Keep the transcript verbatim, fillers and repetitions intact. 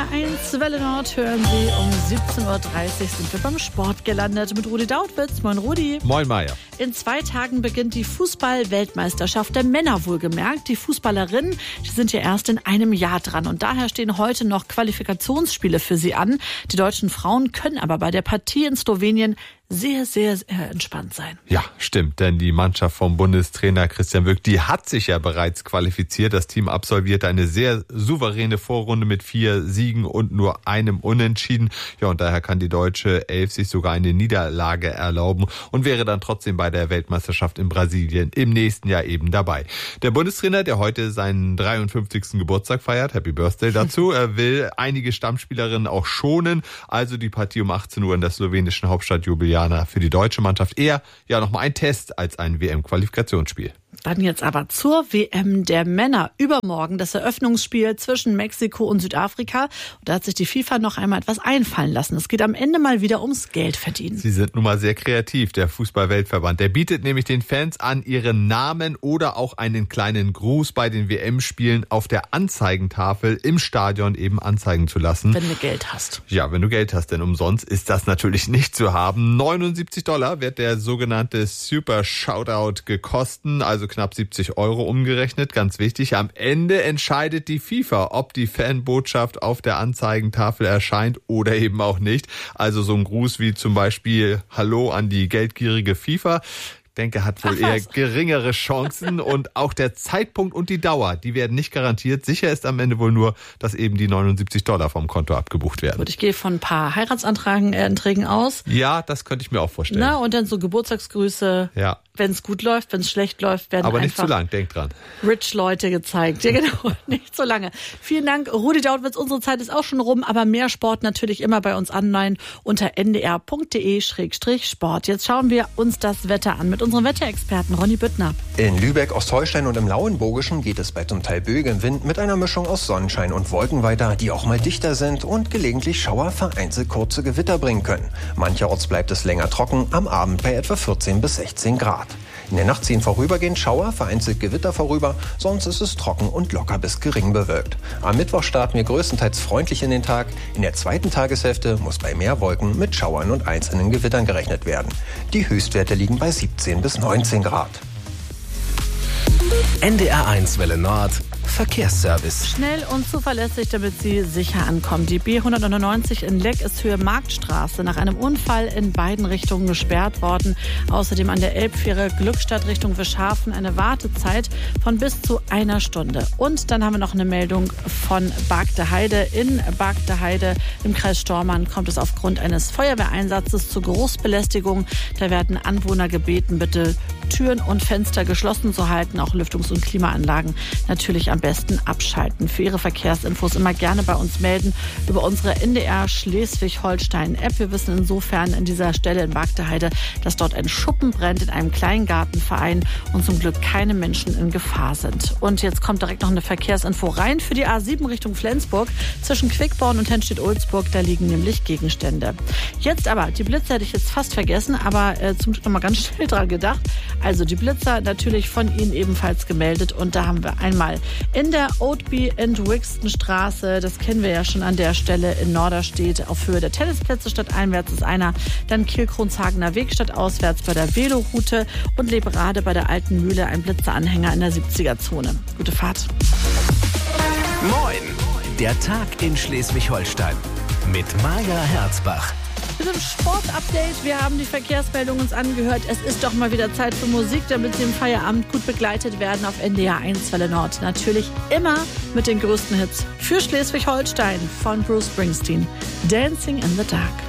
R eins Welle Nord hören Sie um siebzehn Uhr dreißig sind wir beim Sport gelandet mit Rudi Dautwitz. Moin Rudi. Moin Maya. In zwei Tagen beginnt die Fußball-Weltmeisterschaft der Männer wohlgemerkt. Die Fußballerinnen, die sind ja erst in einem Jahr dran und daher stehen heute noch Qualifikationsspiele für sie an. Die deutschen Frauen können aber bei der Partie in Slowenien sehr, sehr, sehr entspannt sein. Ja, stimmt, denn die Mannschaft vom Bundestrainer Christian Wülk, die hat sich ja bereits qualifiziert. Das Team absolvierte eine sehr souveräne Vorrunde mit vier Siegen und nur einem Unentschieden. Ja, und daher kann die deutsche Elf sich sogar eine Niederlage erlauben und wäre dann trotzdem bei der Weltmeisterschaft in Brasilien im nächsten Jahr eben dabei. Der Bundestrainer, der heute seinen dreiundfünfzigsten Geburtstag feiert, Happy Birthday dazu, er will einige Stammspielerinnen auch schonen. Also die Partie um achtzehn Uhr in der slowenischen Hauptstadt Ljubljana für die deutsche Mannschaft eher ja nochmal ein Test als ein W M-Qualifikationsspiel. Dann jetzt aber zur W M der Männer. Übermorgen das Eröffnungsspiel zwischen Mexiko und Südafrika. Und da hat sich die FIFA noch einmal etwas einfallen lassen. Es geht am Ende mal wieder ums Geldverdienen. Sie sind nun mal sehr kreativ, der Fußball-Weltverband. Der bietet nämlich den Fans an, ihren Namen oder auch einen kleinen Gruß bei den W M-Spielen auf der Anzeigentafel im Stadion eben anzeigen zu lassen. Wenn du Geld hast. Ja, wenn du Geld hast, denn umsonst ist das natürlich nicht zu haben. neunundsiebzig Dollar wird der sogenannte Super Shoutout gekostet, also knapp siebzig Euro umgerechnet, ganz wichtig. Am Ende entscheidet die FIFA, ob die Fanbotschaft auf der Anzeigentafel erscheint oder eben auch nicht. Also so ein Gruß wie zum Beispiel Hallo an die geldgierige FIFA. Ich denke, hat wohl eher geringere Chancen und auch der Zeitpunkt und die Dauer, die werden nicht garantiert. Sicher ist am Ende wohl nur, dass eben die neunundsiebzig Dollar vom Konto abgebucht werden. Gut, ich gehe von ein paar Heiratsanträgen aus. Ja, das könnte ich mir auch vorstellen. Na, und dann so Geburtstagsgrüße. Ja. Wenn es gut läuft, wenn es schlecht läuft, werden Aber einfach nicht zu lang, denk dran. Rich Leute gezeigt. Ja, genau, nicht so lange. Vielen Dank, Rudi Dautwitz. Unsere Zeit ist auch schon rum, aber mehr Sport natürlich immer bei uns online unter n d r punkt d e slash sport. Jetzt schauen wir uns das Wetter an mit unserem Wetterexperten Ronny Büttner. In Lübeck, Ostholstein und im Lauenburgischen geht es bei zum Teil böigem Wind mit einer Mischung aus Sonnenschein und Wolken weiter, die auch mal dichter sind und gelegentlich Schauer vereinzelt kurze Gewitter bringen können. Mancherorts bleibt es länger trocken, am Abend bei etwa vierzehn bis sechzehn Grad. In der Nacht ziehen vorübergehend Schauer, vereinzelt Gewitter vorüber, sonst ist es trocken und locker bis gering bewölkt. Am Mittwoch starten wir größtenteils freundlich in den Tag. In der zweiten Tageshälfte muss bei mehr Wolken mit Schauern und einzelnen Gewittern gerechnet werden. Die Höchstwerte liegen bei siebzehn bis neunzehn Grad. N D R eins Welle Nord Verkehrsservice. Schnell und zuverlässig, damit Sie sicher ankommen. Die B hundertneunundneunzig in Leck ist Höhe Marktstraße nach einem Unfall in beiden Richtungen gesperrt worden. Außerdem an der Elbfähre Glückstadt Richtung Wischhafen eine Wartezeit von bis zu einer Stunde. Und dann haben wir noch eine Meldung von Bargteheide. In Bargteheide im Kreis Stormarn kommt es aufgrund eines Feuerwehreinsatzes zu Geruchsbelästigung. Da werden Anwohner gebeten, bitte Türen und Fenster geschlossen zu halten, auch Lüftungs- und Klimaanlagen natürlich am besten abschalten. Für Ihre Verkehrsinfos immer gerne bei uns melden über unsere N D R Schleswig-Holstein-App. Wir wissen insofern an dieser Stelle in Bargteheide, dass dort ein Schuppen brennt in einem Kleingartenverein und zum Glück keine Menschen in Gefahr sind. Und jetzt kommt direkt noch eine Verkehrsinfo rein für die A sieben Richtung Flensburg. Zwischen Quickborn und Hennstedt-Ulzburg, da liegen nämlich Gegenstände. Jetzt aber, die Blitzer hätte ich jetzt fast vergessen, aber äh, zum Glück noch mal ganz schnell dran gedacht. Also die Blitzer natürlich von Ihnen ebenfalls gemeldet und da haben wir einmal in der Oatby and Wixton Straße, das kennen wir ja schon an der Stelle in Norderstedt, auf Höhe der Tennisplätze stadteinwärts ist einer, dann Kiel-Kronshagener Weg stadtauswärts bei der Veloroute und Leberade bei der Alten Mühle, ein Blitzeranhänger in der siebziger-Zone. Gute Fahrt. Moin, der Tag in Schleswig-Holstein mit Maja Herzbach. Wir sind Sportupdate. Wir haben die Verkehrsmeldung uns angehört. Es ist doch mal wieder Zeit für Musik, damit Sie im Feierabend gut begleitet werden auf N D R eins Welle Nord. Natürlich immer mit den größten Hits für Schleswig-Holstein von Bruce Springsteen. Dancing in the Dark.